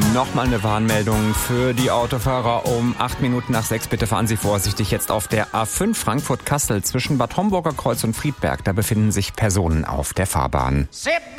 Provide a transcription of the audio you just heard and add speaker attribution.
Speaker 1: Nochmal eine Warnmeldung für die Autofahrer um 8 Minuten nach 6. Bitte fahren Sie vorsichtig jetzt auf der A5 Frankfurt-Kassel zwischen Bad Homburger Kreuz und Friedberg. Da befinden sich Personen auf der Fahrbahn.